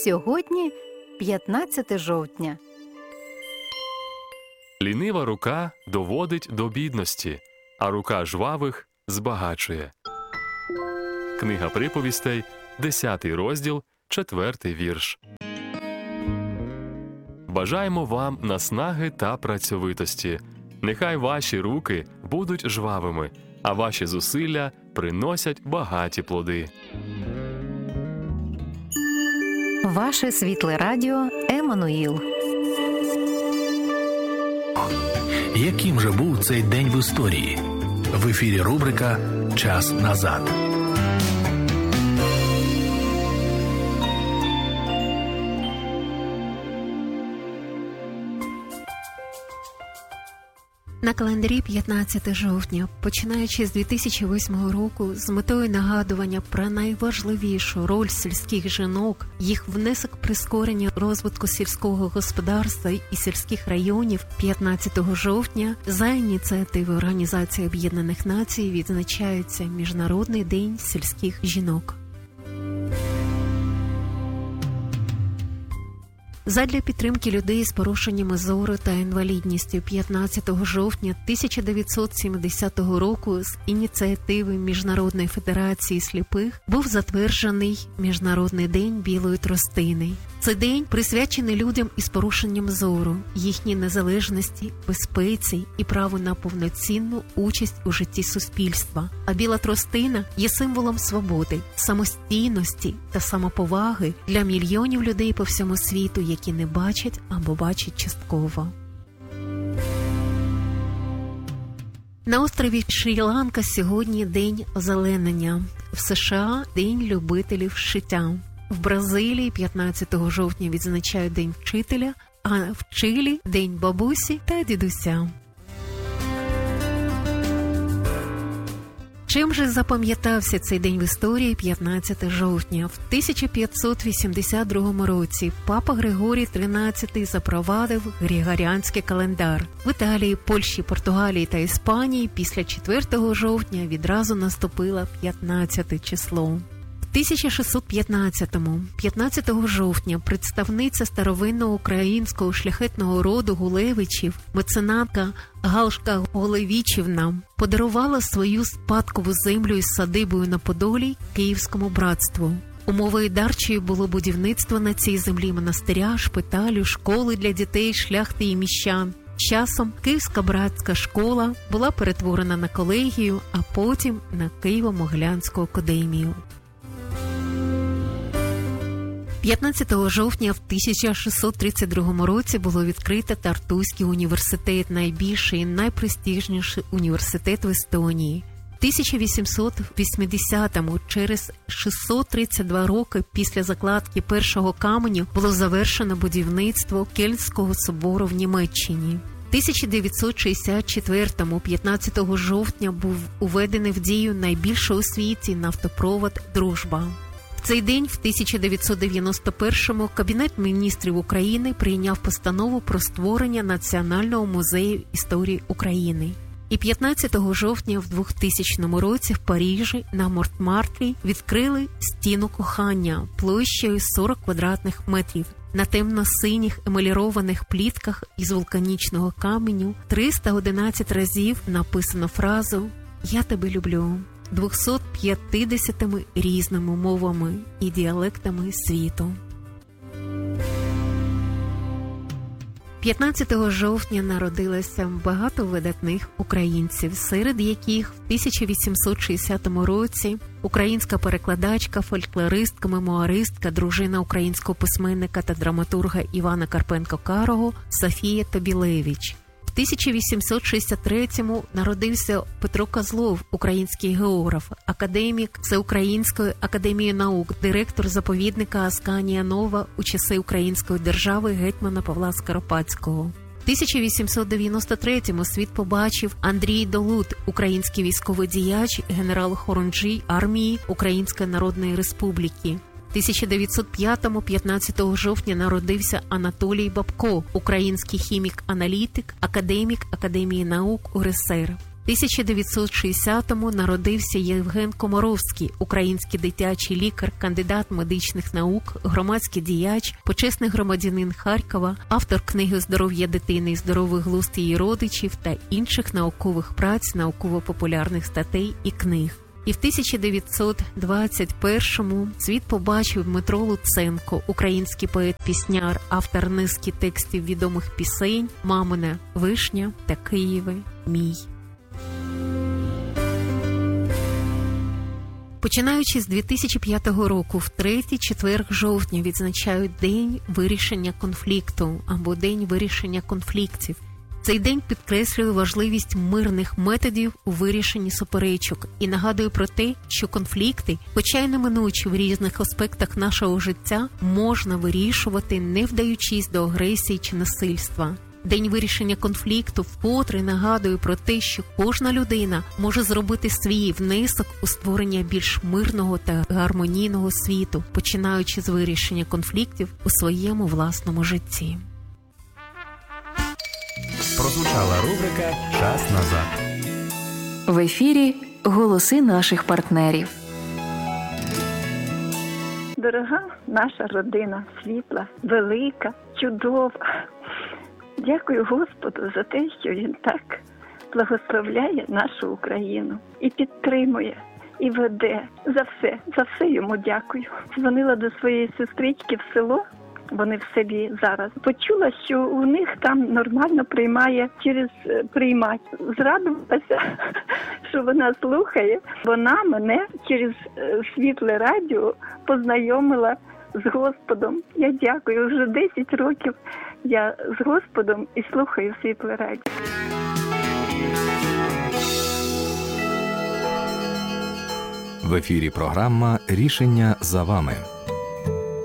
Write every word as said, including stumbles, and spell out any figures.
Сьогодні п'ятнадцяте жовтня. Лінива рука доводить до бідності, а рука жвавих збагачує. Книга приповістей, десятий розділ, четвертий вірш. Бажаємо вам наснаги та працьовитості. Нехай ваші руки будуть жвавими, а ваші зусилля приносять багаті плоди. Ваше світле радіо Еммануїл. Яким же був цей день в історії? В ефірі рубрика «Час назад». На календарі п'ятнадцяте жовтня, починаючи з дві тисячі восьмого року, з метою нагадування про найважливішу роль сільських жінок, їх внесок прискорення розвитку сільського господарства і сільських районів, п'ятнадцятого жовтня за ініціативи Організації Об'єднаних Націй відзначається Міжнародний день сільських жінок. Задля підтримки людей з порушеннями зору та інвалідністю п'ятнадцятого жовтня тисяча дев'ятсот сімдесятого року з ініціативи Міжнародної федерації сліпих був затверджений Міжнародний день білої тростини. Цей день присвячений людям із порушенням зору, їхній незалежності, безпеці і праву на повноцінну участь у житті суспільства. А біла тростина є символом свободи, самостійності та самоповаги для мільйонів людей по всьому світу, які не бачать або бачать частково. На острові Шрі-Ланка сьогодні День озеленення, в США – День любителів шиття. В Бразилії п'ятнадцятого жовтня відзначають День вчителя, а в Чилі – День бабусі та дідуся. Чим же запам'ятався цей день в історії п'ятнадцятого жовтня? В тисяча п'ятсот вісімдесят другому році папа Григорій тринадцятий запровадив Григоріанський календар. В Італії, Польщі, Португалії та Іспанії після четвертого жовтня відразу наступило п'ятнадцяте число. В тисяча шістсот п'ятнадцятому, п'ятнадцятого жовтня, представниця старовинного українського шляхетного роду Гулевичів, меценатка Галшка Голевічівна, подарувала свою спадкову землю із садибою на Подолі Київському братству. Умовою дарчої було будівництво на цій землі монастиря, шпиталю, школи для дітей, шляхти і міщан. Часом Київська братська школа була перетворена на колегію, а потім на Києво-Могилянську академію. п'ятнадцятого жовтня в тисяча шістсот тридцять другому році було відкрито Тартуський університет, найбільший і найпрестижніший університет в Естонії. В тисяча вісімсот вісімдесятому, через шістсот тридцять два роки після закладки першого каменю, було завершено будівництво Кельнського собору в Німеччині. В тисяча дев'ятсот шістдесят четвертому, п'ятнадцятого жовтня, був уведений в дію найбільший у світі нафтопровод «Дружба». В цей день, в тисяча дев'ятсот дев'яносто першому, Кабінет міністрів України прийняв постанову про створення Національного музею історії України. І п'ятнадцятого жовтня в двохтисячному році в Парижі на Монмартрі відкрили стіну кохання площею сорок квадратних метрів. На темно-синіх емалірованих плітках із вулканічного каменю триста одинадцять разів написано фразу «Я тебе люблю» двохсот п'ятдесятими різними мовами і діалектами світу. п'ятнадцятого жовтня народилося багато видатних українців, серед яких в тисяча вісімсот шістдесятому році українська перекладачка, фольклористка, мемуаристка, дружина українського письменника та драматурга Івана Карпенко-Карого Софія Тобілевич. В тисяча вісімсот шістдесят третьому народився Петро Козлов, український географ, академік Всеукраїнської академії наук, директор заповідника Асканія Нова у часи Української держави гетьмана Павла Скоропадського. В тисяча вісімсот дев'яносто третьому світ побачив Андрій Долут, український військовий діяч, генерал-хорунжий армії Української Народної Республіки. В тисяча дев'ятсот п'ятому, п'ятнадцятого жовтня, народився Анатолій Бабко, український хімік-аналітик, академік Академії наук УРСР. В тисяча дев'ятсот шістдесятому народився Євген Комаровський, український дитячий лікар, кандидат медичних наук, громадський діяч, почесний громадянин Харкова, автор книги «Здоров'я дитини і здоровий глузд її родичів» та інших наукових праць, науково-популярних статей і книг. І в тисяча дев'ятсот двадцять першому світ побачив Дмитро Луценко, український поет-пісняр, автор низки текстів відомих пісень «Мамина вишня» та «Києве мій». Починаючи з дві тисячі п'ятого року, в третій четверг жовтня відзначають День вирішення конфлікту або День вирішення конфліктів. Цей день підкреслює важливість мирних методів у вирішенні суперечок і нагадує про те, що конфлікти, хоча й неминучі в різних аспектах нашого життя, можна вирішувати, не вдаючись до агресії чи насильства. День вирішення конфлікту вкотре нагадує про те, що кожна людина може зробити свій внесок у створення більш мирного та гармонійного світу, починаючи з вирішення конфліктів у своєму власному житті. Прозвучала рубрика «Час назад». В ефірі голоси наших партнерів. Дорога наша родина, світла, велика, чудова. Дякую Господу за те, що Він так благословляє нашу Україну і підтримує, і веде. За все, за все йому дякую. Дзвонила до своєї сестрички в село, вони в селі зараз. Почула, що у них там нормально приймає через приймач. Зрадувалася, що вона слухає. Вона мене через світле радіо познайомила з Господом. Я дякую. Вже десять років я з Господом і слухаю світле радіо. В ефірі програма «Рішення за вами».